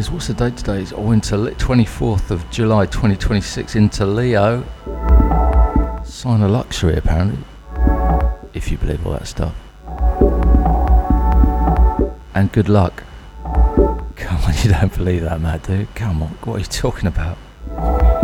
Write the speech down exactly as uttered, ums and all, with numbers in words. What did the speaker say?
is, what's the date today? It's all into Le- twenty-fourth of July twenty twenty-six into Leo. Sign of luxury, apparently. If you believe all that stuff. And good luck. Come on, you don't believe that, mad dude. Come on, what are you talking about?